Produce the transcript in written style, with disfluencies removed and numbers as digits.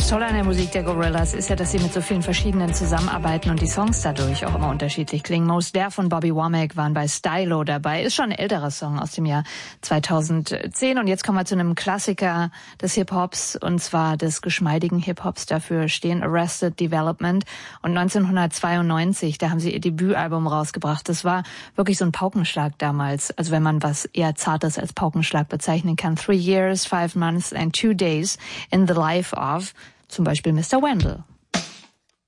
Tolle an der Musik der Gorillaz ist ja, dass sie mit so vielen verschiedenen zusammenarbeiten und die Songs dadurch auch immer unterschiedlich klingen. Most Def von Bobby Womack waren bei Stylo dabei. Ist schon ein älterer Song aus dem Jahr 2010. Und jetzt kommen wir zu einem Klassiker des Hip-Hops, und zwar des geschmeidigen Hip-Hops. Dafür stehen Arrested Development. Und 1992, da haben sie ihr Debütalbum rausgebracht. Das war wirklich so ein Paukenschlag damals. Also wenn man was eher Zartes als Paukenschlag bezeichnen kann. 3 years, 5 months and 2 days in the life of zum Beispiel Mr. Wendell.